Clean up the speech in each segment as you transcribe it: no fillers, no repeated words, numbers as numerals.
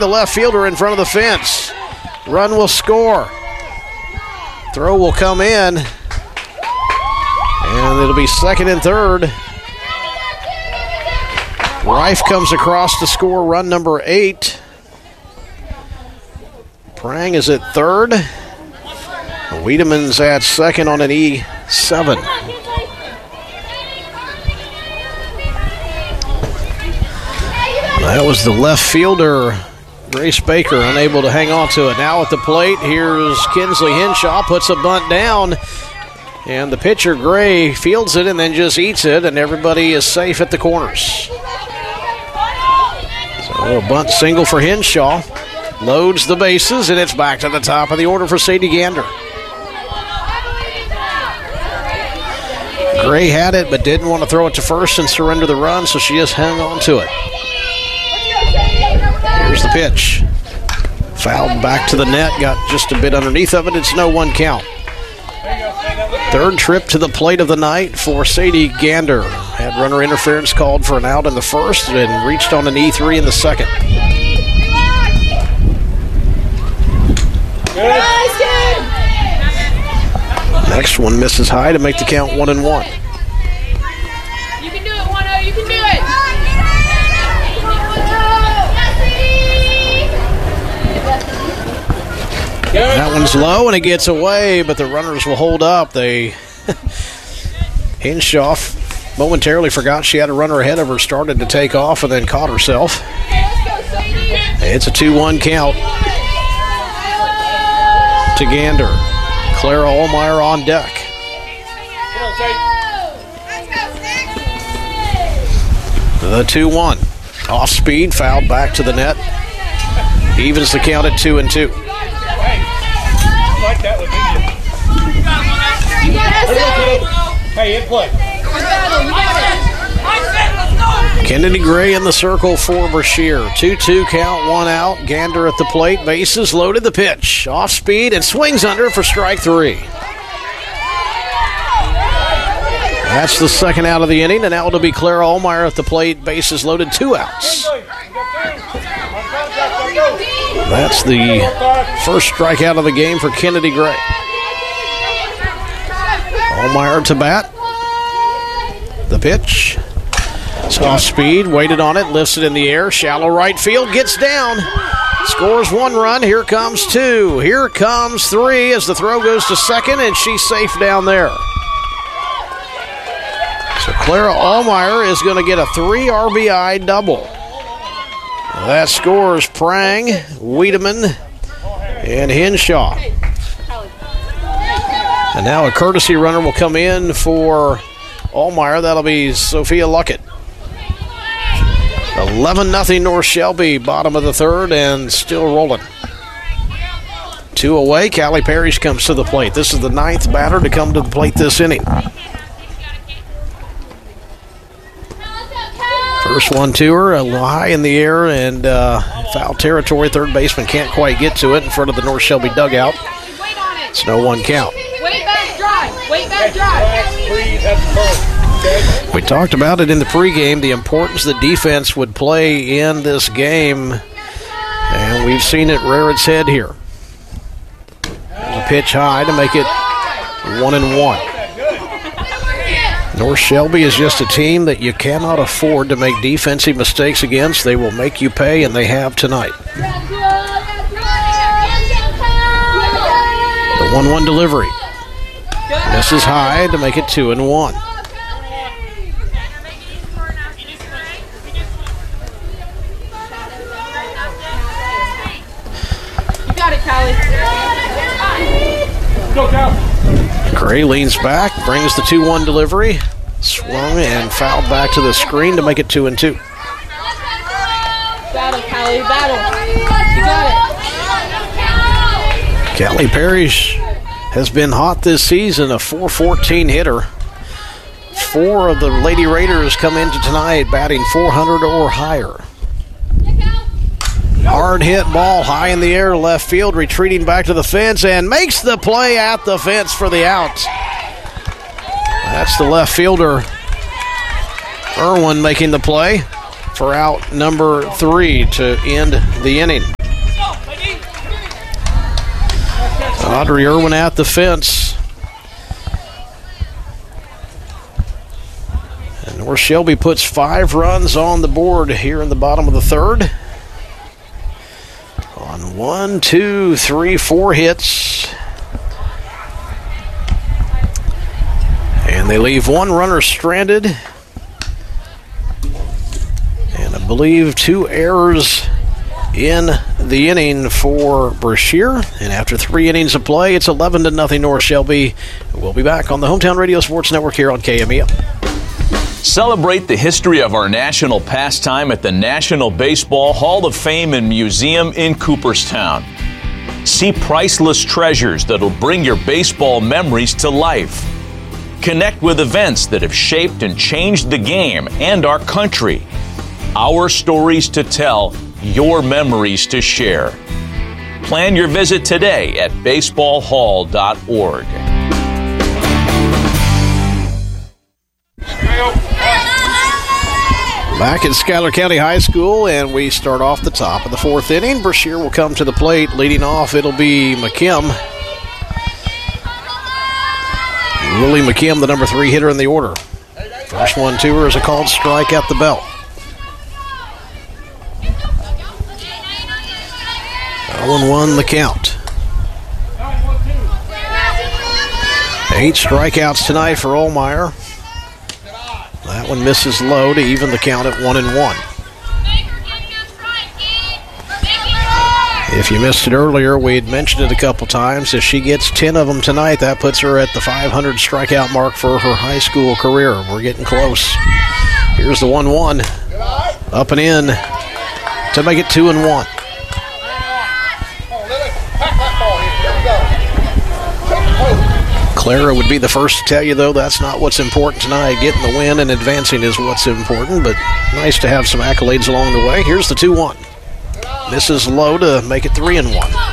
the left fielder in front of the fence. Run will score. Throw will come in. And it'll be second and third. Reif comes across to score run number 8. Prang is at third. Wiedemann's at second on an E7. That was the left fielder, Grace Baker, unable to hang on to it. Now at the plate, here's Kinsley Henshaw, puts a bunt down, and the pitcher, Gray, fields it and then just eats it, and everybody is safe at the corners. So a bunt single for Henshaw. Loads the bases, and it's back to the top of the order for Sadie Gander. Gray had it, but didn't want to throw it to first and surrender the run, so she just hung on to it. Here's the pitch. Fouled back to the net, got just a bit underneath of it. It's no 1 count. Third trip to the plate of the night for Sadie Gander. Had runner interference called for an out in the first and reached on an E3 in the second. Next one misses high to make the count 1-1. You can do it, 1-0. You can do it. That one's low and it gets away, but the runners will hold up. Henshaw momentarily forgot she had a runner ahead of her, started to take off, and then caught herself. It's a 2-1 count to Gander. Clara Allmeyer on deck. The 2-1. Off speed, fouled back to the net. Evens the count at 2-2. Hey, in play. Kennedy Gray in the circle for Brashear. 2-2 count, 1 out. Gander at the plate. Bases loaded. The pitch. Off speed and swings under for strike 3. That's the second out of the inning, and now it'll be Clara Allmeyer at the plate. Bases loaded. 2 outs. That's the first strikeout of the game for Kennedy Gray. Allmeyer to bat. The pitch. It's off speed, waited on it, lifts it in the air. Shallow right field, gets down. Scores 1 run. Here comes 2. Here comes 3 as the throw goes to second, and she's safe down there. So Clara Allmeyer is going to get a 3 RBI double. That scores Prang, Wiedemann, and Henshaw. And now a courtesy runner will come in for Allmeyer. That'll be Sophia Luckett. 11-0 North Shelby, bottom of the third, and still rolling. 2 away. Callie Parrish comes to the plate. This is the 9th batter to come to the plate this inning. First one to her, a little high in the air, and foul territory. Third baseman can't quite get to it in front of the North Shelby dugout. It's no 1 count. Wait back, drive. Wait back, drive. We talked about it in the pregame, the importance that defense would play in this game, and we've seen it rear its head here. There's a pitch high to make it 1-1. North Shelby is just a team that you cannot afford to make defensive mistakes against. They will make you pay, and they have tonight. The 1-1 delivery. This is high to make it 2-1. Gray leans back, brings the 2-1 delivery, swung and fouled back to the screen to make it 2-2. Battle, Callie, battle. You got it. Callie Parrish has been hot this season, a .414 hitter. 4 of the Lady Raiders come into tonight batting .400 or higher. Hard hit ball high in the air, left field, retreating back to the fence, and makes the play at the fence for the out. That's the left fielder, Irwin, making the play for out number 3 to end the inning. Audrey Irwin at the fence. And North Shelby puts 5 runs on the board here in the bottom of the third. On 1, 2, 3, 4 hits. And they leave 1 runner stranded. And I believe 2 errors in the inning for Brashear. And after 3 innings of play, it's 11-0 North Shelby. We'll be back on the Hometown Radio Sports Network here on KMEL. Celebrate the history of our national pastime at the National Baseball Hall of Fame and Museum in Cooperstown. See priceless treasures that'll bring your baseball memories to life. Connect with events that have shaped and changed the game and our country. Our stories to tell, your memories to share. Plan your visit today at baseballhall.org. Back at Schuyler County High School, and we start off the top of the 4th inning. Brashear will come to the plate. Leading off, it'll be McKim. Willie McKim, the number 3 hitter in the order. First 1-2 is a called strike at the belt. 0-1 the count. 8 strikeouts tonight for Ohlmeyer. That one misses low to even the count at 1-1. If you missed it earlier, we had mentioned it a couple times. If she gets 10 of them tonight, that puts her at the 500 strikeout mark for her high school career. We're getting close. Here's the 1-1. Up and in to make it 2-1. Clara would be the first to tell you, though, that's not what's important tonight. Getting the win and advancing is what's important, but nice to have some accolades along the way. Here's the 2-1. Misses low to make it 3-1.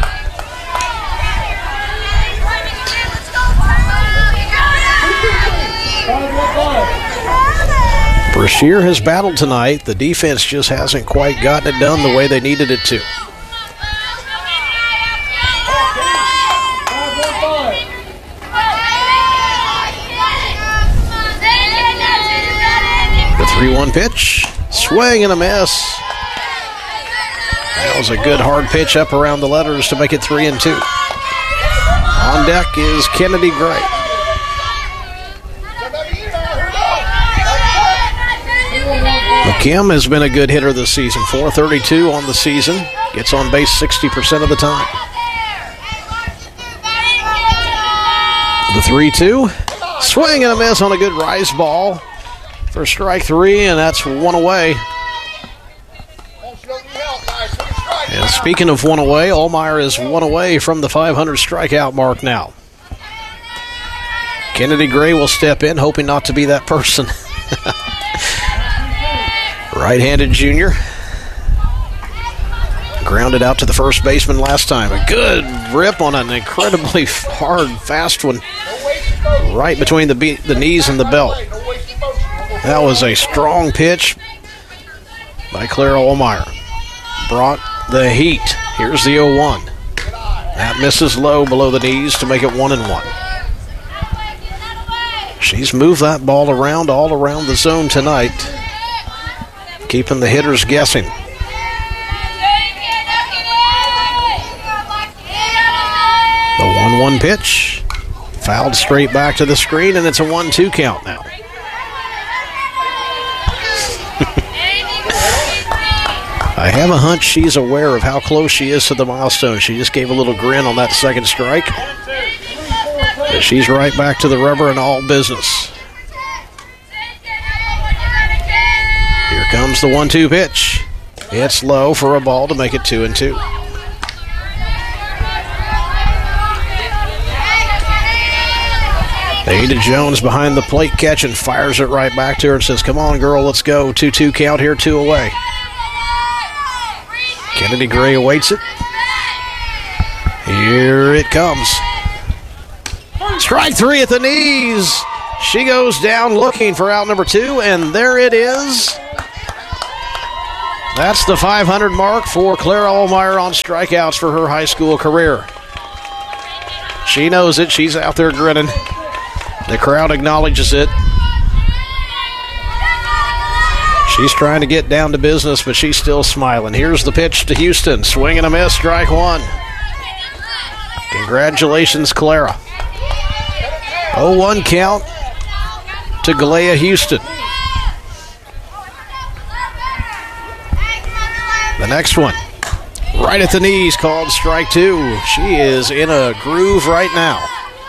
Brashear has battled tonight. The defense just hasn't quite gotten it done the way they needed it to. The 3-1 pitch. Swing and a miss. That was a good hard pitch up around the letters to make it 3-2. On deck is Kennedy Gray. McKim has been a good hitter this season. .432 on the season. Gets on base 60% of the time. The 3-2. Swing and a miss on a good rise ball for strike 3, and that's 1 away. And speaking of 1 away, Ohlmeyer is 1 away from the 500 strikeout mark now. Kennedy Gray will step in, hoping not to be that person. Right-handed junior. Grounded out to the first baseman last time. A good rip on an incredibly hard, fast one. Right between the knees and the belt. That was a strong pitch by Clara Ohlmeyer. Brought the heat. Here's the 0-1. That misses low below the knees to make it 1-1. She's moved that ball around all around the zone tonight, keeping the hitters guessing. The 1-1 pitch. Fouled straight back to the screen, and it's a 1-2 count now. I have a hunch she's aware of how close she is to the milestone. She just gave a little grin on that second strike. But she's right back to the rubber and all business. Here comes the 1-2 pitch. It's low for a ball to make it 2-2. Ada Jones behind the plate catch and fires it right back to her and says, "Come on, girl, let's go." 2-2 count here, 2 away. Kennedy Gray awaits it. Here it comes. Strike 3 at the knees. She goes down looking for out number 2, and there it is. That's the 500 mark for Clara Ohlmeyer on strikeouts for her high school career. She knows it. She's out there grinning. The crowd acknowledges it. She's trying to get down to business, but she's still smiling. Here's the pitch to Houston. Swing and a miss, strike one. Congratulations, Clara. 0-1 count to Galea Houston. The next one, right at the knees, called strike two. She is in a groove right now.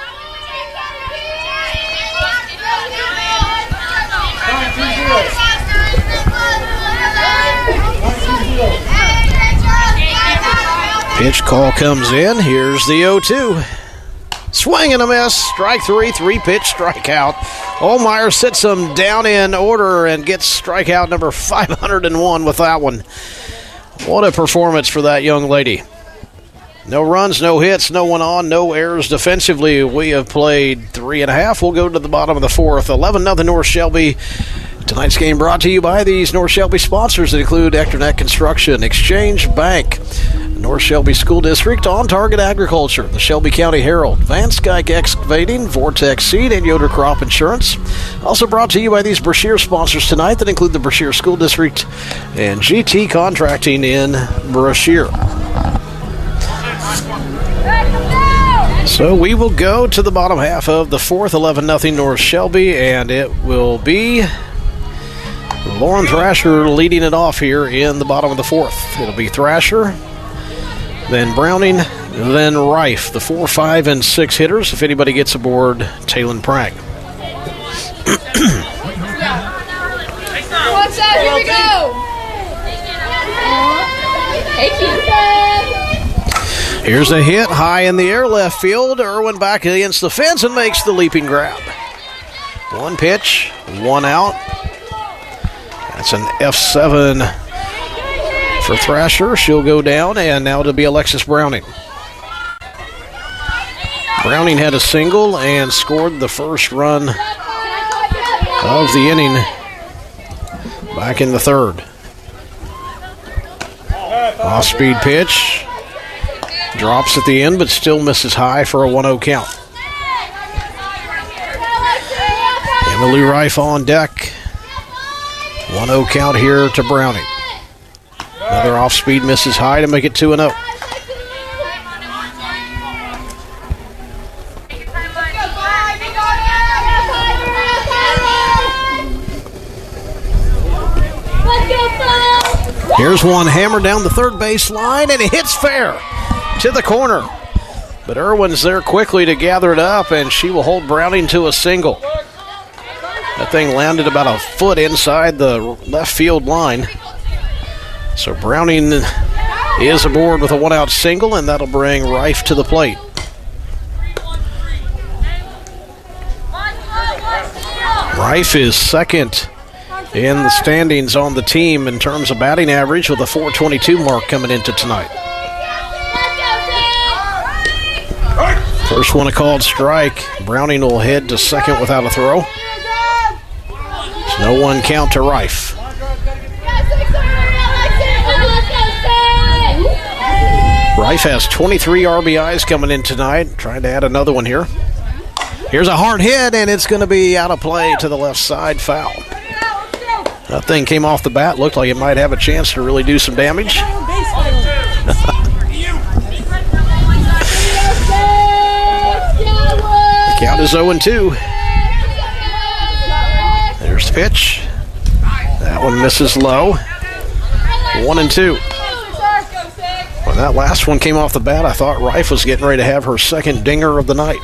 Pitch call comes in. Here's the 0-2. Swing and a miss. Strike three. 3-pitch strikeout. Ohlmeyer sits them down in order and gets strikeout number 501 with that one. What a performance for that young lady. No runs, no hits, no one on, no errors defensively. We have played 3.5. We'll go to the bottom of the fourth. 11-0 North Shelby. Tonight's game brought to you by these North Shelby sponsors that include Ectornet Construction, Exchange Bank, North Shelby School District, On Target Agriculture, the Shelby County Herald, Van Skyke Excavating, Vortex Seed, and Yoder Crop Insurance. Also brought to you by these Brashear sponsors tonight that include the Brashear School District and GT Contracting in Brashear. So we will go to the bottom half of the fourth. 11-0 North Shelby, and it will be Lauren Thrasher leading it off here in the bottom of the fourth. It'll be Thrasher, then Browning, then Reif, the 4, 5, and 6 hitters. If anybody gets aboard, Talon Prang. What's that? Here we go. Thank you. Here's a hit high in the air, left field. Irwin back against the fence and makes the leaping grab. One pitch, one out. That's an F7 for Thrasher. She'll go down, and now it'll be Alexis Browning. Browning had a single and scored the first run of the inning back in the third. Off-speed pitch. Drops at the end, but still misses high for a 1-0 count. Emily Reif on deck. 1-0 count here to Browning. Another off-speed misses high to make it 2-0. Here's one hammered down the third base line, and it hits fair to the corner. But Irwin's there quickly to gather it up, and she will hold Browning to a single. That thing landed about a foot inside the left field line. So Browning is aboard with a 1-out single, and that'll bring Reif to the plate. Reif is second in the standings on the team in terms of batting average with a .422 mark coming into tonight. First one a called strike. Browning will head to second without a throw. It's no 1 count to Reif. Reif has 23 RBIs coming in tonight. Trying to add another one here. Here's a hard hit, and it's going to be out of play to the left side, foul. That thing came off the bat. Looked like it might have a chance to really do some damage. The count is 0-2. There's the pitch. That one misses low. 1-2. When that last one came off the bat, I thought Reif was getting ready to have her second dinger of the night.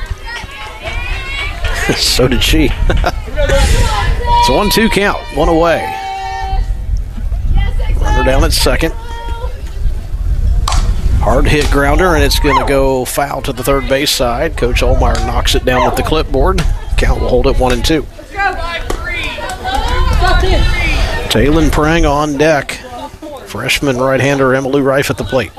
So did she. It's a 1-2 count. One away. Runner down at second. Hard hit grounder, and it's going to go foul to the third base side. Coach Ohlmeyer knocks it down with the clipboard. Count will hold it 1-2. Talon Prang on deck. Freshman right-hander Emily Reif at the plate.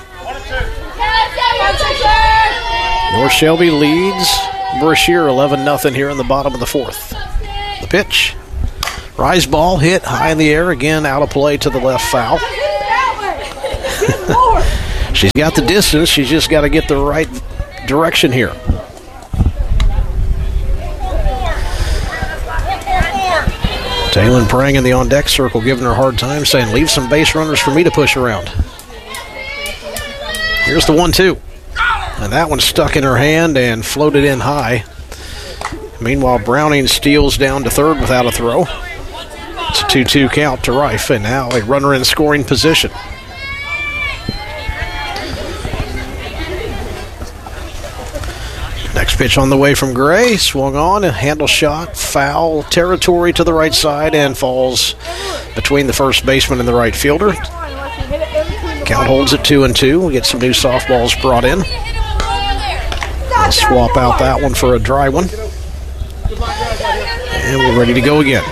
North Shelby leads Brashear 11-0 here in the bottom of the fourth. The pitch. Rise ball hit high in the air. Again, out of play to the left, foul. She's got the distance. She's just got to get the right direction here. Taylor Prang in the on-deck circle, giving her a hard time, saying, leave some base runners for me to push around. Here's the 1-2. And that one stuck in her hand and floated in high. Meanwhile, Browning steals down to third without a throw. It's a 2-2 count to Reif, and now a runner in scoring position. Next pitch on the way from Gray. Swung on, a handle shot, foul territory to the right side, and falls between the first baseman and the right fielder. Count holds at 2-2. We get some new softballs brought in. I'll swap out that one for a dry one. And we're ready to go again.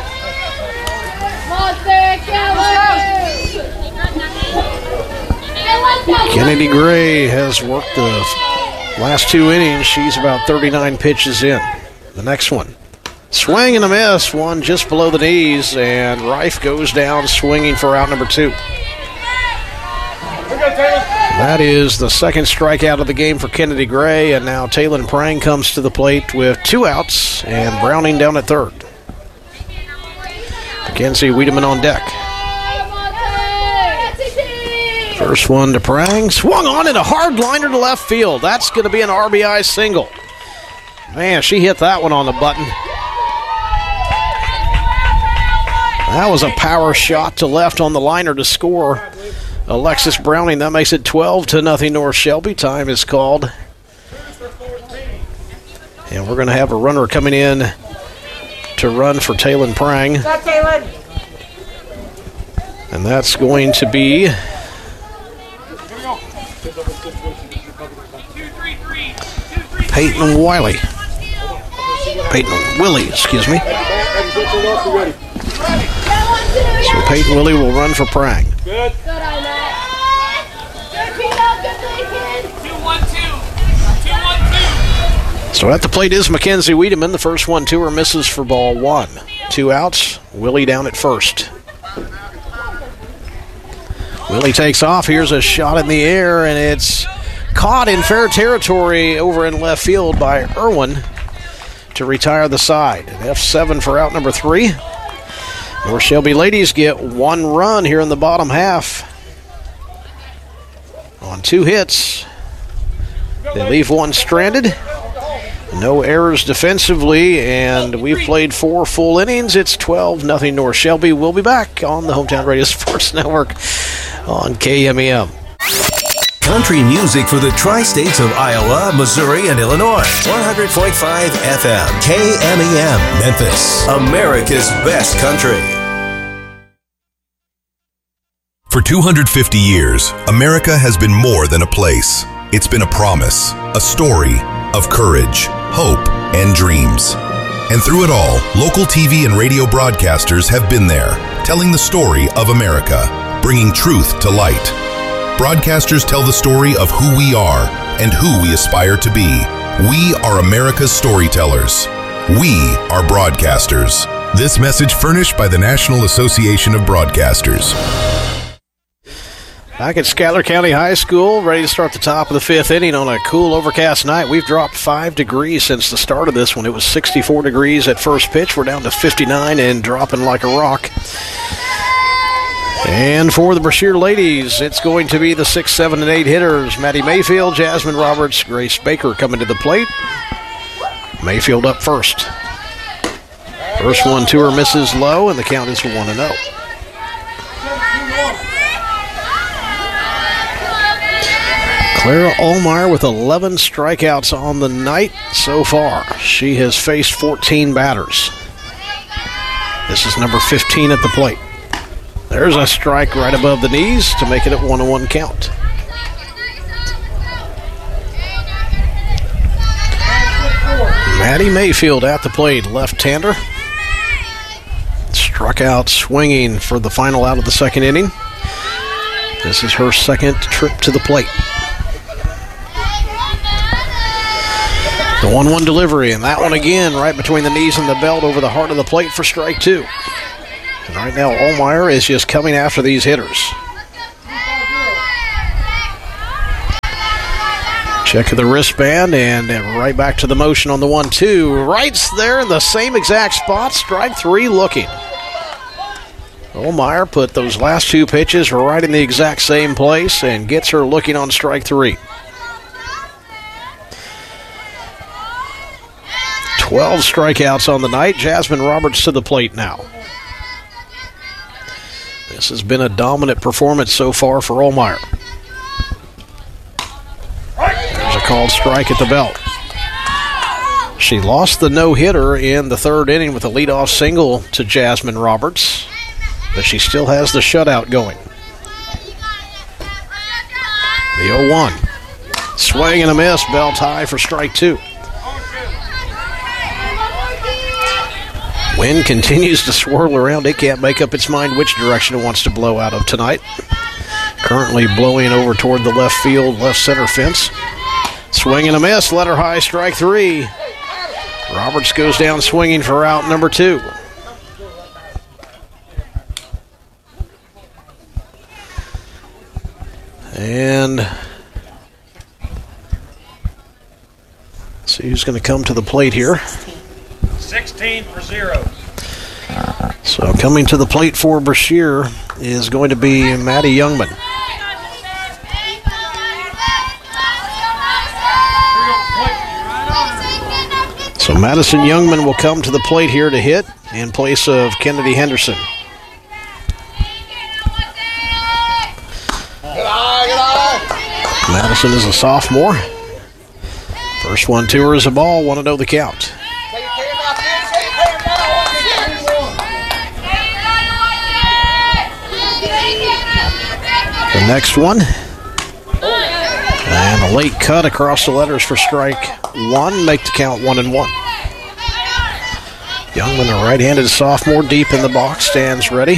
Kennedy Gray has worked the last 2 innings. She's about 39 pitches in. The next one. Swing and a miss. One just below the knees, and Reif goes down swinging for out number 2. That is the second strikeout of the game for Kennedy Gray, and now Taylor Prang comes to the plate with 2 outs and Browning down at third. Mackenzie Wiedemann on deck. First one to Prang. Swung on in a hard liner to left field. That's going to be an RBI single. Man, she hit that one on the button. That was a power shot to left on the liner to score Alexis Browning. That makes it 12-0 North Shelby. Time is called. And we're going to have a runner coming in to run for Taylor Prang. And that's going to be Peyton Wiley. Excuse me. So Peyton Willie will run for Prang. Good. So at the plate is Mackenzie Wiedemann. The first 1-2 misses for ball 1. 2 outs. Willie down at first. Willie takes off. Here's a shot in the air, and it's caught in fair territory over in left field by Irwin to retire the side. An F7 for out number 3. North Shelby ladies get 1 run here in the bottom half on 2 hits. They leave 1 stranded. No errors defensively, and we've played 4 full innings. It's 12-0 North Shelby. We'll be back on the Hometown Radio Sports Network on KMEM. Country music for the tri-states of Iowa, Missouri, and Illinois. 100.5 FM, KMEM, Memphis, America's best country. For 250 years, America has been more than a place. It's been a promise, a story of courage, hope, and dreams. And through it all, local TV and radio broadcasters have been there, telling the story of America, bringing truth to light. Broadcasters tell the story of who we are and who we aspire to be. We are America's storytellers. We are broadcasters. This message furnished by the National Association of Broadcasters. Back at Schuyler County High School, ready to start the top of the 5th inning on a cool, overcast night. We've dropped 5 degrees since the start of this one. It was 64 degrees at first pitch. We're down to 59 and dropping like a rock. And for the Brashear ladies, it's going to be the 6, 7, and 8 hitters. Maddie Mayfield, Jasmine Roberts, Grace Baker coming to the plate. Mayfield up first. First 1-2 misses low, and the count is 1-0. Clara Allmeyer with 11 strikeouts on the night so far. She has faced 14 batters. This is number 15 at the plate. There's a strike right above the knees to make it a 1-1 count. Maddie Mayfield at the plate, left-hander. Struck out swinging for the final out of the second inning. This is her second trip to the plate. The 1-1 delivery, and that one again right between the knees and the belt over the heart of the plate for strike 2. And right now, Allmeyer is just coming after these hitters. Check of the wristband and right back to the motion on the 1-2. Right's there in the same exact spot. Strike three looking. Ohlmeyer put those last two pitches right in the exact same place and gets her looking on strike three. 12 strikeouts on the night. Jasmine Roberts to the plate now. This has been a dominant performance so far for Ohlmeyer. There's a called strike at the belt. She lost the no-hitter in the third inning with a leadoff single to Jasmine Roberts, but she still has the shutout going. The 0-1. Swing and a miss. Belt high for strike two. Wind continues to swirl around. It can't make up its mind which direction it wants to blow out of tonight. Currently blowing over toward the left field, left center fence. Swing and a miss. Let her high, strike three. Roberts goes down swinging for out number two. And let's see who's going to come to the plate here. 16 for 0. So coming to the plate for Brashear is going to be Maddie Youngman. So Madison Youngman will come to the plate here to hit in place of Kennedy Henderson. Madison is a sophomore. First one to her is a ball, 1-0 the count. The next one. And a late cut across the letters for strike one. Make the count 1-1. Youngman, a right-handed sophomore, deep in the box, stands ready.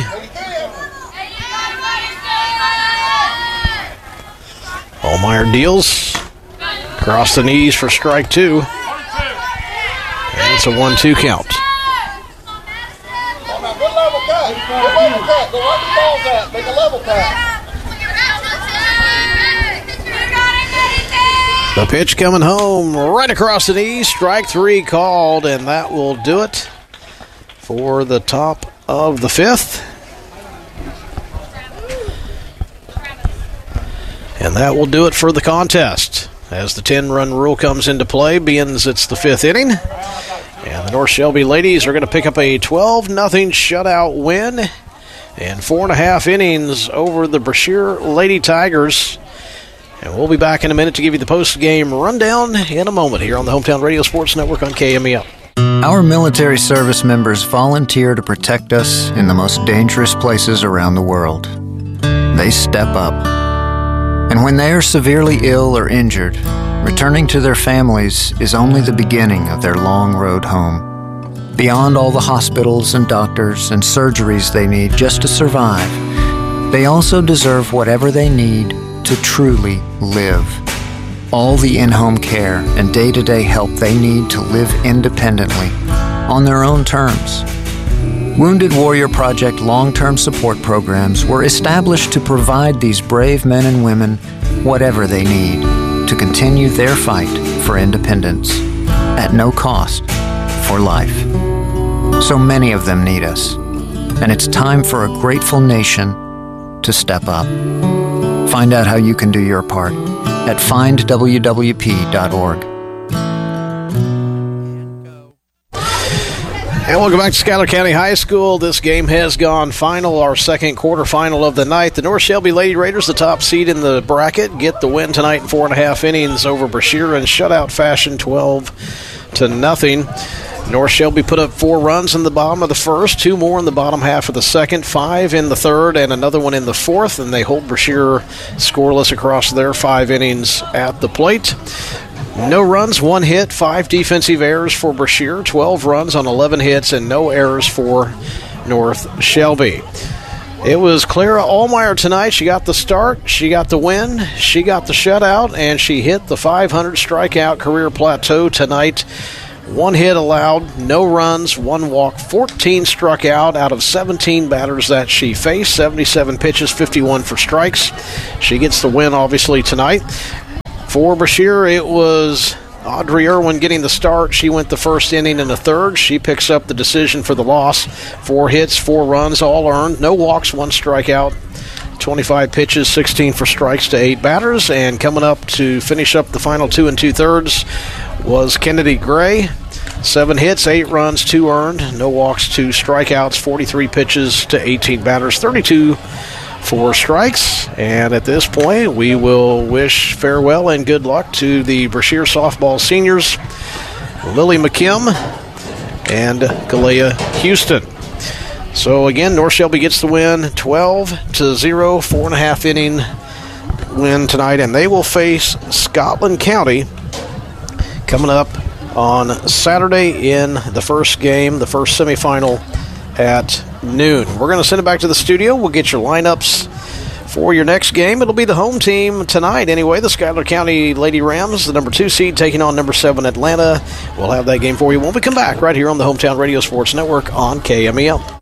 Ohlmeyer deals. Across the knees for strike two. And it's a 1-2 count. Good level cut. Good level cut. Go right the ball's at. Make a level cut. The pitch coming home right across the knees. Strike three called, and that will do it for the top of the fifth. And that will do it for the contest as the 10-run rule comes into play, being it's the fifth inning. And the North Shelby ladies are going to pick up a 12-0 shutout win and 4.5 innings over the Brashear Lady Tigers. And we'll be back in a minute to give you the post-game rundown in a moment here on the Hometown Radio Sports Network on KMEL. Our military service members volunteer to protect us in the most dangerous places around the world. They step up. And when they are severely ill or injured, returning to their families is only the beginning of their long road home. Beyond all the hospitals and doctors and surgeries they need just to survive, they also deserve whatever they need to truly live. All the in-home care and day-to-day help they need to live independently, on their own terms. Wounded Warrior Project long-term support programs were established to provide these brave men and women whatever they need to continue their fight for independence at no cost for life. So many of them need us, and it's time for a grateful nation to step up. Find out how you can do your part at findwwp.org. And welcome back to Schuyler County High School. This game has gone final, our second quarterfinal of the night. The North Shelby Lady Raiders, the top seed in the bracket, get the win tonight in 4.5 innings over Brashear in shutout fashion, 12-0. North Shelby put up 4 runs in the bottom of the first, 2 more in the bottom half of the second, 5 in the third, and another one in the fourth, and they hold Brashear scoreless across their 5 innings at the plate. No runs, 1 hit, 5 defensive errors for Brashear, 12 runs on 11 hits, and no errors for North Shelby. It was Clara Ohlmeyer tonight. She got the start, she got the win, she got the shutout, and she hit the 500 strikeout career plateau tonight. 1 hit allowed, no runs, 1 walk, 14 struck out of 17 batters that she faced, 77 pitches, 51 for strikes. She gets the win, obviously, tonight. For Brashear, it was Audrey Irwin getting the start. She went the first inning and the third. She picks up the decision for the loss. 4 hits, 4 runs, all earned. No walks, 1 strikeout. 25 pitches, 16 for strikes to 8 batters. And coming up to finish up the final 2 2/3 was Kennedy Gray. 7 hits, 8 runs, 2 earned. No walks, 2 strikeouts, 43 pitches to 18 batters, 32 for strikes. And at this point, we will wish farewell and good luck to the Brashear softball seniors, Lily McKim and Galea Houston. So again, North Shelby gets the win, 12-0, 4.5 inning win tonight, and they will face Scotland County coming up on Saturday in the first game, the first semifinal at noon. We're going to send it back to the studio. We'll get your lineups for your next game. It'll be the home team tonight anyway, the Schuyler County Lady Rams, the number 2 seed, taking on number 7 Atlanta. We'll have that game for you when we come back right here on the Hometown Radio Sports Network on KMEL.